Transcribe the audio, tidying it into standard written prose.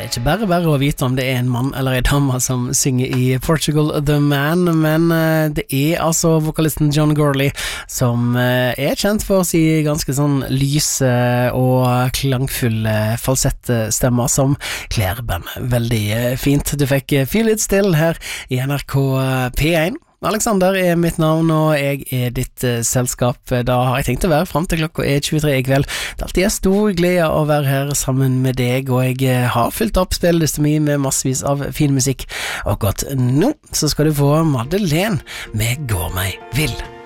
ikke bare å vite om det en mann eller en dame som synger i Portugal The Man, men det altså vokalisten John Gourley som kjent for si ganske sånn lyse og klangfulle falsettstemmer som kler bandet veldig fint. Du fikk Feel It Still her i NRK P1. Alexander mitt navn, og jeg ditt selskap. Da har jeg tenkt å være frem til klokka 23 i kveld. Det alltid stor glede å være her sammen med deg, og jeg har fylt opp spillelisten min med massevis av fin musikk. Og godt nå så skal du få Madeleine med Går meg vill.